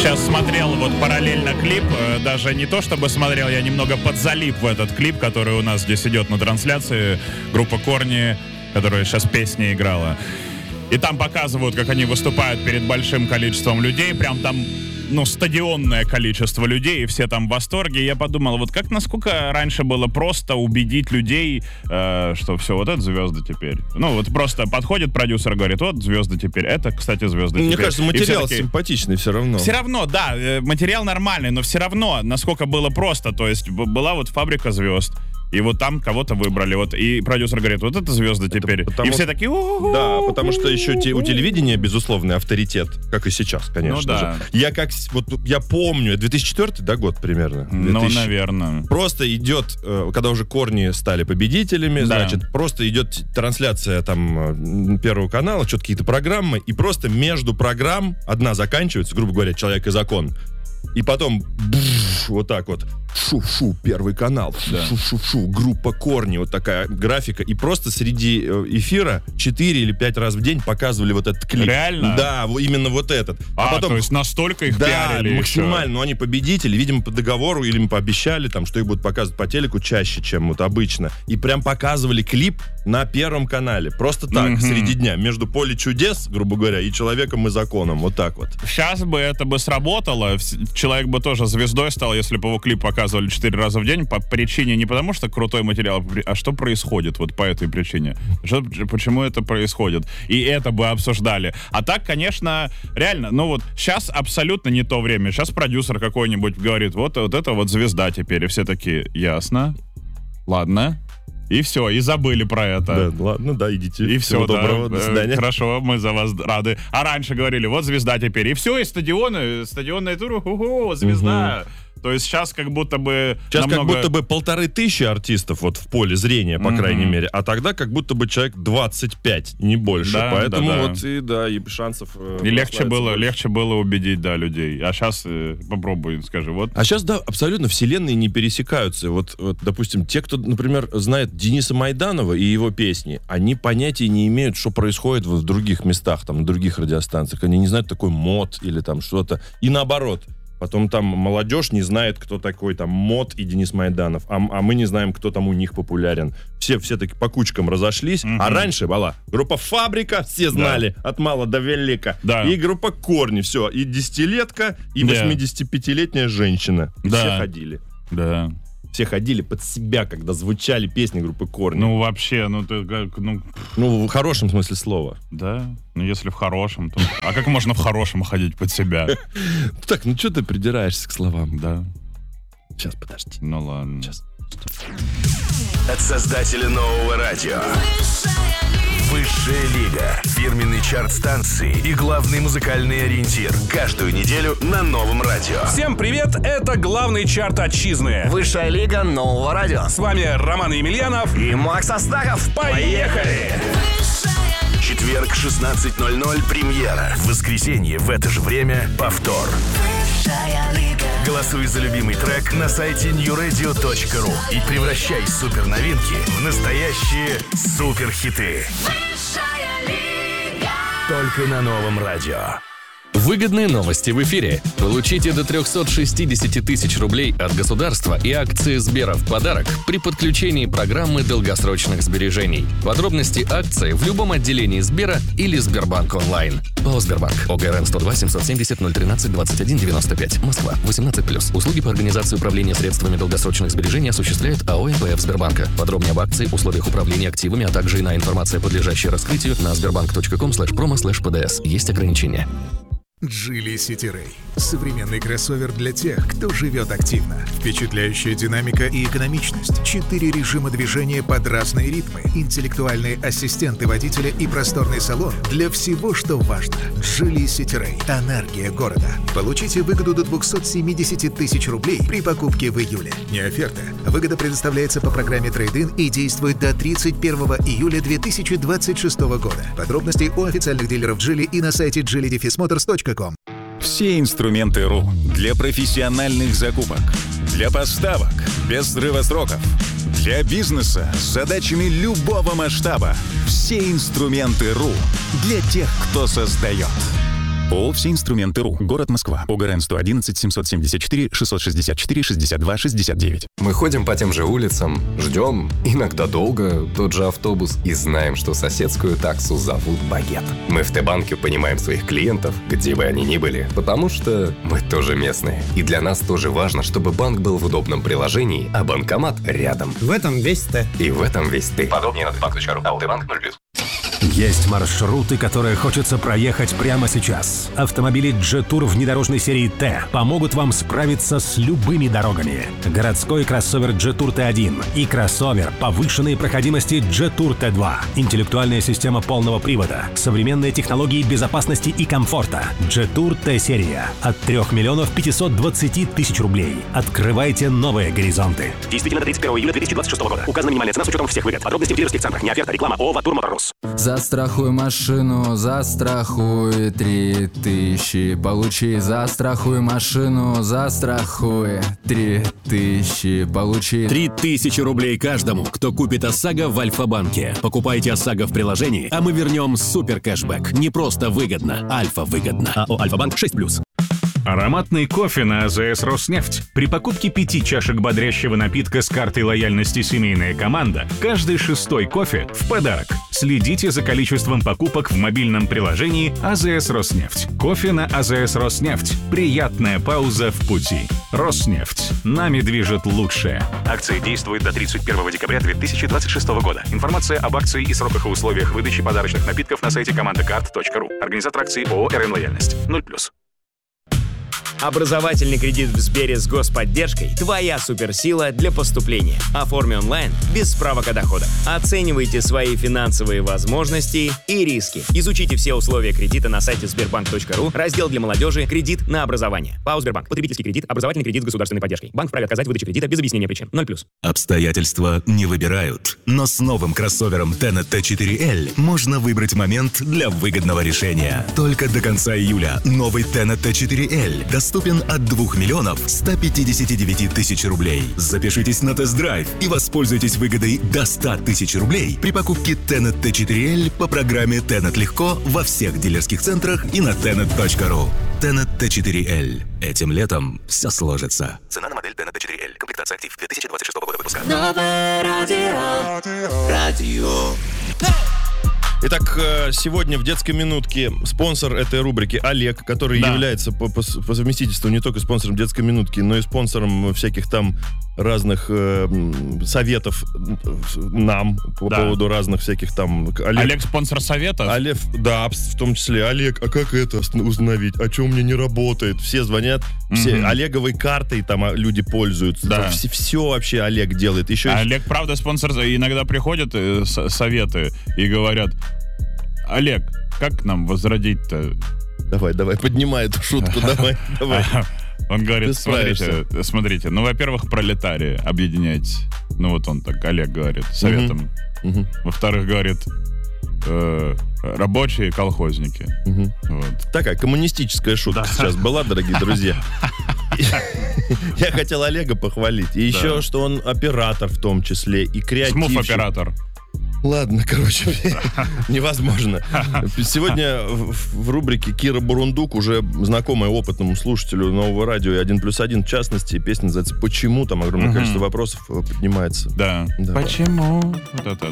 Сейчас смотрел вот параллельно клип, даже не то чтобы смотрел, я немного подзалип в этот клип, который у нас здесь идет на трансляции, группа Корни, которая сейчас песни играла. И там показывают, как они выступают перед большим количеством людей, прям там, ну, стадионное количество людей, и все там в восторге. И я подумал, вот как, насколько раньше было просто убедить людей, что все, вот это звезды теперь. Ну, вот просто подходит продюсер и говорит, вот звезды теперь, это, кстати, звезды теперь. Мне кажется, материал симпатичный все равно. Все равно, да, материал нормальный, но все равно, насколько было просто, то есть была вот фабрика звезд, и вот там кого-то выбрали, вот, и продюсер говорит, вот это звезды теперь. И все такие... Да, потому что еще у телевидения безусловный авторитет, как и сейчас, конечно же. Я помню, 2004, да, год примерно? Ну, наверное. Просто идет, когда уже Корни стали победителями, да. Значит, просто идет трансляция там Первого канала, что-то какие-то программы, и просто между программ одна заканчивается, грубо говоря, «Человек и закон». И потом вот так вот шу-шу, Первый канал, шу-шу-шу, группа Корни, вот такая графика. И просто среди эфира 4 или 5 раз в день показывали вот этот клип. Реально? Да, именно вот этот. А потом, то есть настолько их пиарили? Да, максимально. Но они победители, видимо, по договору или им пообещали, там, что их будут показывать по телеку чаще, чем вот обычно. И прям показывали клип на Первом канале. Просто так, среди дня. Между «Поле чудес», грубо говоря, и «Человеком и законом». Вот так вот. Сейчас бы это бы сработало. Человек бы тоже звездой стал, если бы его клип показывали 4 раза в день, по причине не потому, что крутой материал, а что происходит вот по этой причине. Почему это происходит. И это бы обсуждали. А так, конечно, реально, ну вот сейчас абсолютно не то время. Сейчас продюсер какой-нибудь говорит, вот это вот звезда теперь. И все такие, ясно, ладно. И все, и забыли про это. Да, ладно, да, идите. И все, доброго, до свидания. Хорошо, мы за вас рады. А раньше говорили, вот звезда теперь. И все, и стадионные туры, звезда. То есть сейчас как будто бы... Сейчас как будто бы 1500 артистов вот в поле зрения, по крайней мере. А тогда как будто бы человек 25, не больше. Да, поэтому вот и шансов... И легче было убедить, да, людей. А сейчас попробуй, скажи, вот. А сейчас, да, абсолютно вселенные не пересекаются. Вот, допустим, те, кто, например, знает Дениса Майданова и его песни, они понятия не имеют, что происходит в других местах, там, на других радиостанциях. Они не знают такой мод или там что-то. И наоборот. Потом там молодежь не знает, кто такой там МОД и Денис Майданов, а мы не знаем, кто там у них популярен. Все таки по кучкам разошлись, а раньше была группа «Фабрика», все знали, от мала до велика, и группа «Корни», все, и 10-летка, и 85-летняя женщина. Все ходили. Да. Все ходили под себя, когда звучали песни группы Корни. Ну, вообще, ты как, Ну, в хорошем смысле слова. Да? Ну, если в хорошем, то... А как можно в хорошем ходить под себя? Так, что ты придираешься к словам? Да. Сейчас, подожди. Ну, ладно. Сейчас. От создателя нового радио. Высшая лига. Фирменный чарт станции и главный музыкальный ориентир. Каждую неделю на новом радио. Всем привет, это главный чарт отчизны. Высшая лига нового радио. С вами Роман Емельянов и Макс Астахов. Поехали! Четверг, 16:00, премьера. В воскресенье в это же время повтор. Голосуй за любимый трек на сайте newradio.ru и превращай суперновинки в настоящие суперхиты. Только на новом радио. Выгодные новости в эфире. Получите до 360 тысяч рублей от государства и акции Сбера в подарок при подключении программы долгосрочных сбережений. Подробности акции в любом отделении Сбера или Сбербанк онлайн. ПАО Сбербанк. ОГРН 102 770 013 21 95. Москва. 18+. Услуги по организации управления средствами долгосрочных сбережений осуществляет АО МПФ Сбербанка. Подробнее об акции, условиях управления активами, а также иная информация, подлежащая раскрытию на sberbank.com/promo/pds. Есть ограничения. Geely City Ray. Современный кроссовер для тех, кто живет активно. Впечатляющая динамика и экономичность. 4 режима движения под разные ритмы. Интеллектуальные ассистенты водителя и просторный салон для всего, что важно. Geely City Ray. Энергия города. Получите выгоду до 270 тысяч рублей при покупке в июле. Не оферта. Выгода предоставляется по программе Трейд-ин и действует до 31 июля 2026 года. Подробности у официальных дилеров Geely и на сайте geelydefismotors.com. Все инструменты РУ для профессиональных закупок, для поставок без срыва сроков, для бизнеса с задачами любого масштаба. Все инструменты РУ для тех, кто создает. ООО «Все инструменты.ру». Город Москва. ОГРН 111 774 664 62 69. Мы ходим по тем же улицам, ждем, иногда долго, тот же автобус, и знаем, что соседскую таксу зовут Багет. Мы в Т-банке понимаем своих клиентов, где бы они ни были, потому что мы тоже местные. И для нас тоже важно, чтобы банк был в удобном приложении, а банкомат рядом. В этом весь Т. И в этом весь ты. Подробнее на tbank.ru. АО Т-банк 0+. Есть маршруты, которые хочется проехать прямо сейчас. Автомобили Jetour внедорожной серии Т помогут вам справиться с любыми дорогами. Городской кроссовер Jetour T1 и кроссовер повышенной проходимости Jetour T2. Интеллектуальная система полного привода, современные технологии безопасности и комфорта. Jetour T-серия от 3 520 000 рублей. Открывайте новые горизонты. Действительно до 31 июля 2026 года. Указана минимальная цена с учетом всех выгод. Подробности в дилерских центрах. Не оферта, реклама. ООО «Ватур Моторс». Застрахуй машину, застрахуй 3000. Получи, застрахуй машину, застрахуй 3000. Получи 3000 рублей каждому, кто купит ОСАГО в Альфа-банке. Покупайте ОСАГО в приложении, а мы вернем супер кэшбэк. Не просто выгодно, Альфа-выгодно. АО «Альфа-банк» 6+. Ароматный кофе на АЗС «Роснефть». При покупке 5 чашек бодрящего напитка с картой лояльности «Семейная команда» каждый 6-й кофе в подарок. Следите за количеством покупок в мобильном приложении АЗС «Роснефть». Кофе на АЗС «Роснефть». Приятная пауза в пути. «Роснефть». Нами движет лучшее. Акция действует до 31 декабря 2026 года. Информация об акции и сроках и условиях выдачи подарочных напитков на сайте командакарт.ру. Организатор акции ООО «РН Лояльность». 0+. Образовательный кредит в Сбере с господдержкой – твоя суперсила для поступления. Оформи онлайн без справок о доходах. Оценивайте свои финансовые возможности и риски. Изучите все условия кредита на сайте сбербанк.ру, раздел для молодежи «Кредит на образование». ПАО «Сбербанк». Потребительский кредит, образовательный кредит с государственной поддержкой. Банк вправе отказать в выдаче кредита без объяснения причин. 0+. Обстоятельства не выбирают. Но с новым кроссовером Tenet T4L можно выбрать момент для выгодного решения. Только до конца июля новый Tenet T4L доступен от 2 159 000 рублей. Запишитесь на тест-драйв и воспользуйтесь выгодой до 100 000 рублей при покупке Tenet T4L по программе Tenet Легко во всех дилерских центрах и на tenet.ru. Tenet T4L. Этим летом все сложится. Цена на модель Tenet T4L. Комплектация «Актив» 2026 года выпуска. Новое радио. Итак, сегодня в детской минутке спонсор этой рубрики Олег, который является по совместительству не только спонсором детской минутки, но и спонсором всяких там разных советов нам по поводу разных всяких там... Олег спонсор советов? Олег, да, в том числе. Олег, а как это установить? А что у меня не работает? Все звонят, все Олеговой картой там люди пользуются. Да. Все вообще Олег делает. Еще Олег, правда, спонсор. Иногда приходят советы и говорят: Олег, как нам возродить-то? Давай, поднимай эту шутку, давай. Он говорит: смотрите, ну, во-первых, пролетарии объединять. Ну, вот он так, Олег говорит, советом. Во-вторых, говорит, рабочие колхозники. Вот. Такая коммунистическая шутка сейчас была, дорогие друзья. Я хотел Олега похвалить. И еще, что он оператор в том числе, и креативщик. Смуф-оператор. Ладно, короче, невозможно. Сегодня в рубрике Кира Бурундук, уже знакомая опытному слушателю Нового радио и 1+1, в частности, песня называется «Почему?». Там огромное количество вопросов поднимается. Да. Почему? Вот это,